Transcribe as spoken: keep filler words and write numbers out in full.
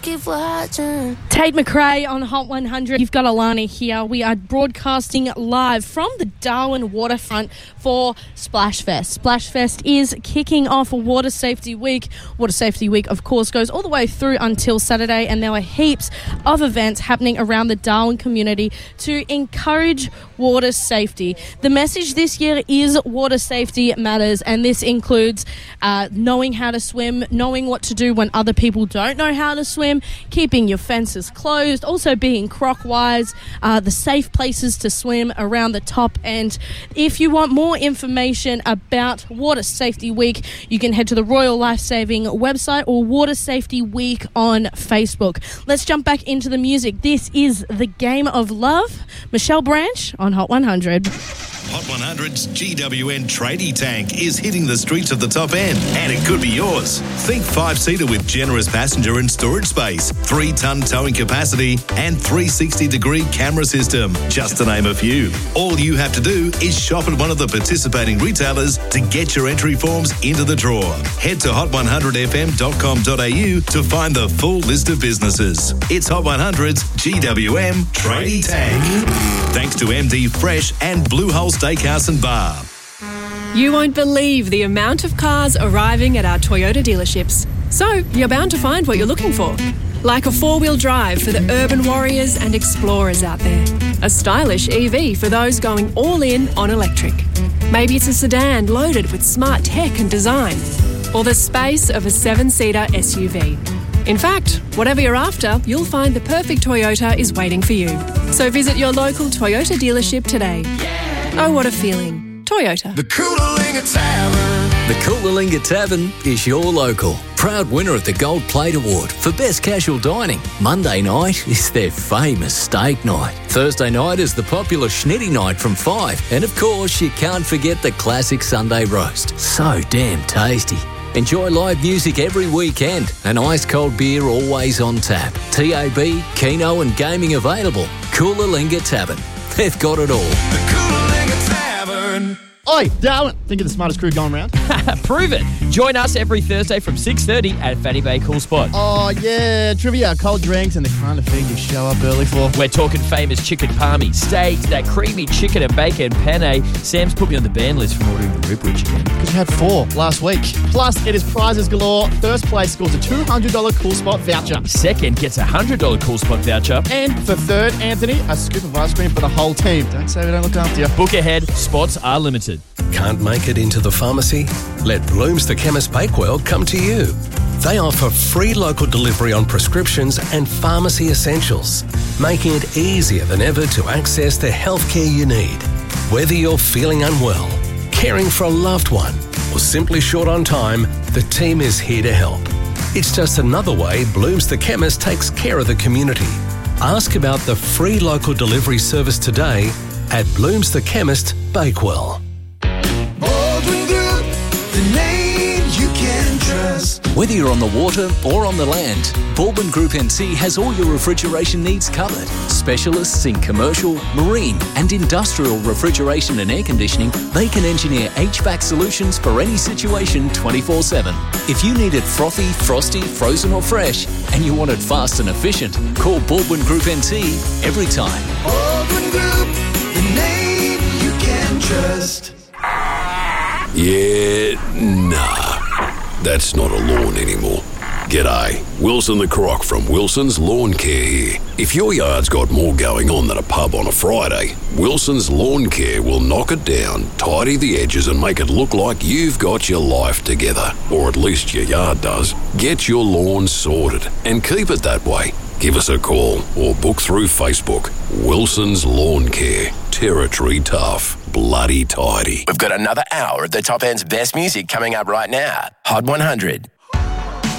keep watching. Tate McRae on Hot one hundred. You've got Alana here. We are broadcasting live from the Darwin waterfront for Splash Fest. Splash Fest is kicking off Water Safety Week. Water Safety Week, of course, goes all the way through until Saturday, and there are heaps of events happening around the Darwin community to encourage water safety. The message this year is water safety matters, and this includes uh, knowing how to swim, knowing what to do when other people don't know how to swim, keeping your fences closed, also being croc-wise, uh, the safe places to swim around the top end. If you want more information about Water Safety Week, you can head to the Royal Lifesaving website or Water Safety Week on Facebook. Let's jump back into the music. This is The Game of Love. Michelle Branch on Hot one hundred. Hot one hundred's G W N Tradie Tank is hitting the streets of the top end, and it could be yours. Think five-seater with generous passenger and storage space, three-ton towing capacity, and three sixty degree camera system, just to name a few. All you have to do is shop at one of the participating retailers to get your entry forms into the draw. Head to hot one hundred f m dot com dot a u to find the full list of businesses. It's Hot one hundred's G W M Tradie Tank. Thanks to M D Fresh and Blue Hole Steakhouse and Bar. You won't believe the amount of cars arriving at our Toyota dealerships. So you're bound to find what you're looking for. Like a four-wheel drive for the urban warriors and explorers out there. A stylish E V for those going all in on electric. Maybe it's a sedan loaded with smart tech and design. Or the space of a seven-seater S U V. In fact, whatever you're after, you'll find the perfect Toyota is waiting for you. So visit your local Toyota dealership today. Oh, what a feeling. Toyota. The Coolalingga Tavern. The Coolalingga Tavern is your local. Proud winner of the Gold Plate Award for Best Casual Dining. Monday night is their famous steak night. Thursday night is the popular Schnitty night from five. And of course, you can't forget the classic Sunday roast. So damn tasty. Enjoy live music every weekend and ice-cold beer always on tap. T A B, Keno and gaming available. Coolalingga Tavern. They've got it all. The Coolalingga Tavern. Oi, Darwin. Think of the smartest crew going round? Prove it. Join us every Thursday from six thirty at Fanny Bay Cool Spot. Oh, yeah. Trivia, cold drinks, and the kind of thing you show up early for. We're talking famous chicken palmy, steaks, that creamy chicken and bacon penne. Sam's put me on the ban list from ordering the ribwich again. Because you had four last week. Plus, it is prizes galore. First place scores a two hundred dollars Cool Spot voucher. Second gets a one hundred dollars Cool Spot voucher. And for third, Anthony, a scoop of ice cream for the whole team. Don't say we don't look after you. Book ahead. Spots are limited. Can't make it into the pharmacy? Let Blooms the Chemist Bakewell come to you. They offer free local delivery on prescriptions and pharmacy essentials, making it easier than ever to access the healthcare you need. Whether you're feeling unwell, caring for a loved one, or simply short on time, the team is here to help. It's just another way Blooms the Chemist takes care of the community. Ask about the free local delivery service today at Blooms the Chemist Bakewell. The name you can trust. Whether you're on the water or on the land, Baldwin Group N C has all your refrigeration needs covered. Specialists in commercial, marine and industrial refrigeration and air conditioning, they can engineer H V A C solutions for any situation twenty-four seven. If you need it frothy, frosty, frozen or fresh, and you want it fast and efficient, call Baldwin Group N C every time. Baldwin Group, the name you can trust. Yeah, nah. That's not a lawn anymore. G'day, Wilson the Croc from Wilson's Lawn Care here. If your yard's got more going on than a pub on a Friday, Wilson's Lawn Care will knock it down, tidy the edges and make it look like you've got your life together. Or at least your yard does. Get your lawn sorted and keep it that way. Give us a call or book through Facebook. Wilson's Lawn Care. Territory tough. Bloody tidy. We've got another hour of the top end's best music coming up right now. Hot one hundred.